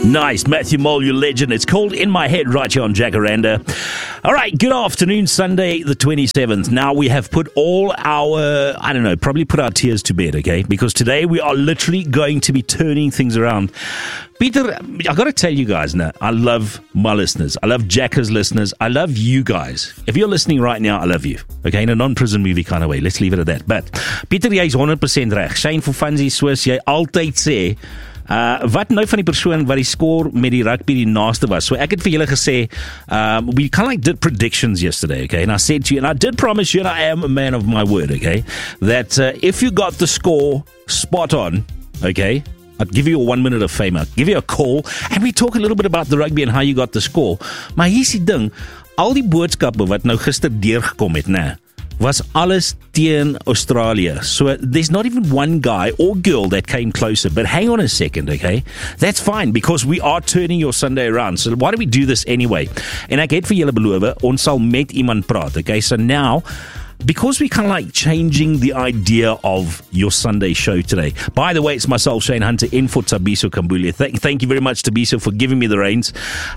Nice, Matthew Mole, your legend. It's called In My Head right here on Jacaranda. All right, good afternoon, Sunday the 27th. Now we have put all our, probably put our tears to bed, okay? Because today we are literally going to be turning things around. Peter, I got to tell you guys now, I love my listeners. I love Jacka's listeners. I love you guys. If you're listening right now, I love you. Okay, in a non-prison movie kind of way. Let's leave it at that. But Peter, jy is 100% reg. Shane Fufanzi, soos jy altyd sê, wat nou van die persoon wat die score met die rugby die naaste was. So ek het vir julle gesê, we kind of did predictions yesterday, okay? And I said to you, and I did promise you, and I am a man of my word, okay? That if you got the score spot on, okay, I'd give you a 1 minute of fame. I'd give you a call, and we talk a little bit about the rugby and how you got the score. Maar hier is die ding, al die boodskappe wat nou gister deurgekom het, was alles teen Australia. So there's not even one guy or girl that came closer. But hang on a second, okay? That's fine, because we are turning your Sunday around. So why do we do this anyway? En ek het vir julle beloof, ons sal met iemand praat, okay? So now, because we kind of like changing the idea of your Sunday show today. By the way, it's myself, Shane Hunter, in for Tabiso Kambulia. Thank you very much, Tabiso, for giving me the reins.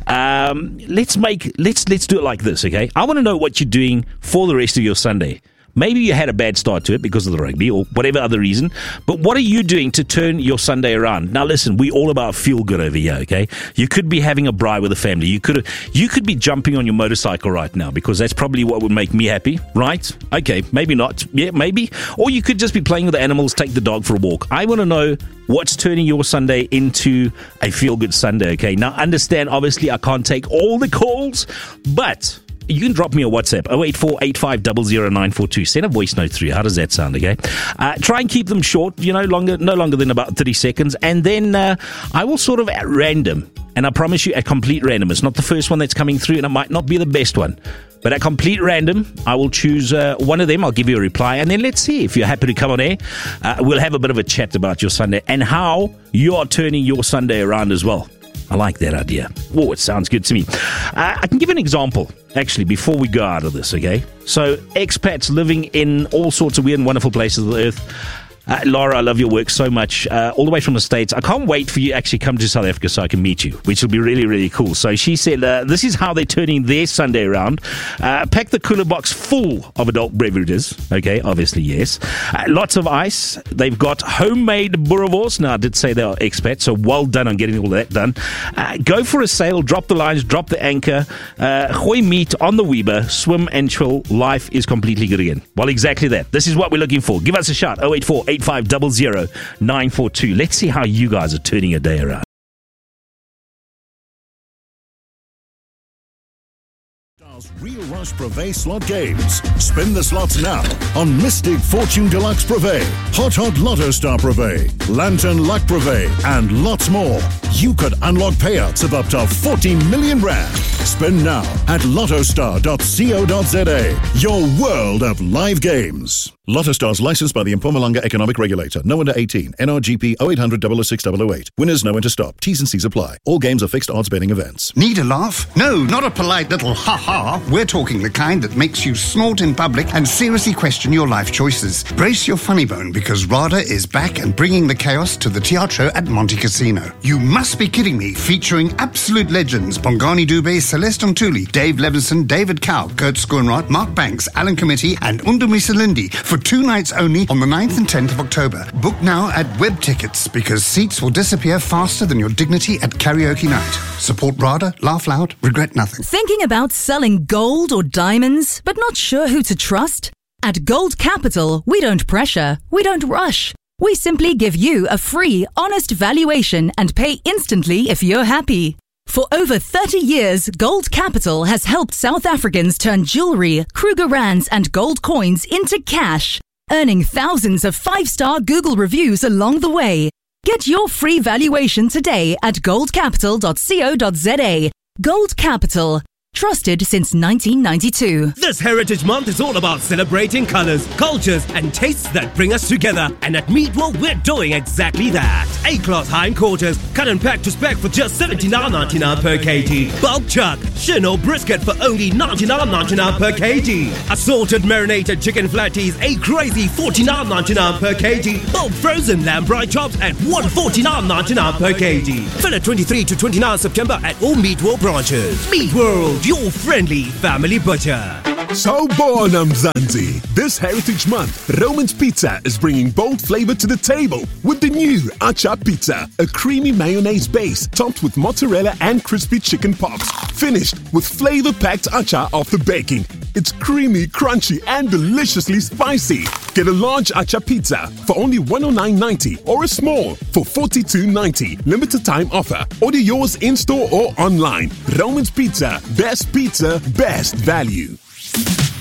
Let's do it like this, okay? I want to know what you're doing for the rest of your Sunday. Maybe you had a bad start to it because of the rugby or whatever other reason, but what are you doing to turn your Sunday around? Now listen, we all about feel good over here, okay? You could be having a braai with a family. You could be jumping on your motorcycle right now, because that's probably what would make me happy, right? Okay, maybe not. Yeah, maybe. Or you could just be playing with the animals, take the dog for a walk. I want to know what's turning your Sunday into a feel-good Sunday, okay? Now understand, obviously, I can't take all the calls, but you can drop me a WhatsApp, 084-8500-942. Send a voice note through. How does that sound, okay? Try and keep them short, no longer than about 30 seconds. And then I will sort of at random, and I promise you at complete random. It's not the first one that's coming through, and it might not be the best one. But at complete random, I will choose one of them. I'll give you a reply, and then let's see if you're happy to come on air. We'll have a bit of a chat about your Sunday and how you are turning your Sunday around as well. I like that idea. Oh, it sounds good to me. I can give an example, actually, before we go out of this, okay? So, expats living in all sorts of weird and wonderful places of the earth. Laura, I love your work so much, all the way from the States. I can't wait for you to actually come to South Africa so I can meet you, which will be really, really cool. So she said, this is how they're turning their Sunday around. Pack the cooler box full of adult beverages. Okay, obviously, yes. Lots of ice. They've got homemade boerewors. Now, I did say they are expats, so well done on getting all that done. Go for a sail, drop the lines, drop the anchor, gooi meat on the Weber, swim and chill. Life is completely good again. Well, exactly that. This is what we're looking for. Give us a shout, 084-8500-942. Let's see how you guys are turning your day around. Real Rush Privé slot games. Spin the slots now on Mystic Fortune Deluxe Privé, Hot Lotto Star Privé, Lantern Luck Privé, and lots more. You could unlock payouts of up to 40 million rand. Spin now at lottostar.co.za. Your world of live games. Lottostar's licensed by the Mpumalanga Economic Regulator. No under 18. NRGP 0800 006 008. Winners know when to stop. T's and C's apply. All games are fixed odds betting events. Need a laugh? No, not a polite little ha-ha. We're talking the kind that makes you snort in public and seriously question your life choices. Brace your funny bone, because RADA is back and bringing the chaos to the Teatro at Monte Casino. You must be kidding me. Featuring absolute legends Bongani Dube, Celeste Ntuli, Dave Levinson, David Cow, Kurt Schoenrath, Mark Banks, Alan Committee, and Undumi Salindi for 2 nights only on the 9th and 10th of October. Book now at Web Tickets, because seats will disappear faster than your dignity at karaoke night. Support RADA, laugh loud, regret nothing. Thinking about selling gold or diamonds, but not sure who to trust? At Gold Capital, we don't pressure, we don't rush. We simply give you a free, honest valuation and pay instantly if you're happy. For over 30 years, Gold Capital has helped South Africans turn jewelry, Kruger Rands, and gold coins into cash, earning thousands of 5-star Google reviews along the way. Get your free valuation today at goldcapital.co.za. Gold Capital. trusted since 1992. This Heritage Month is all about celebrating colours, cultures and tastes that bring us together. And at Meatworld, we're doing exactly that. A-class hindquarters, cut and packed to spec for just $79.99 per kg. Bulk chuck, shin or brisket for only $99.99 per kg. Assorted marinated chicken flatties, a crazy $49.99 per kg. Bulk frozen lamb braai chops at $149.99 per kg. Fill it 23 to 29 September at all Meatworld branches. Meatworld, your friendly family butcher. Sawubona Mzansi. This Heritage Month, Roman's Pizza is bringing bold flavor to the table with the new Acha Pizza, a creamy mayonnaise base topped with mozzarella and crispy chicken pops, finished with flavor-packed acha after baking. It's creamy, crunchy, and deliciously spicy. Get a large Acha Pizza for only $109.90 or a small for $42.90. Limited time offer. Order yours in-store or online. Roman's Pizza, best value.